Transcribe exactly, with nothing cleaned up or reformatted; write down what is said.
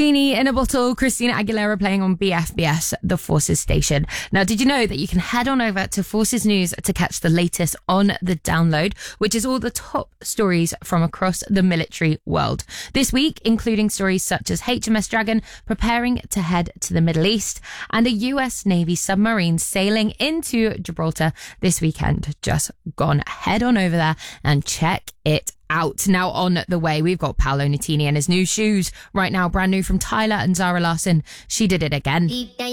Genie in a Bottle, Christina Aguilera playing on B F B S, the Forces station. Now, did you know that you can head on over to Forces News to catch the latest on the download, which is all the top stories from across the military world. This week, including stories such as H M S Dragon preparing to head to the Middle East and a U S Navy submarine sailing into Gibraltar this weekend. Just gone. Head on over there and check it out. Now on the way, we've got Paolo Nutini and his new shoes right now, brand new from Tyler and Zara Larson. She Did It Again.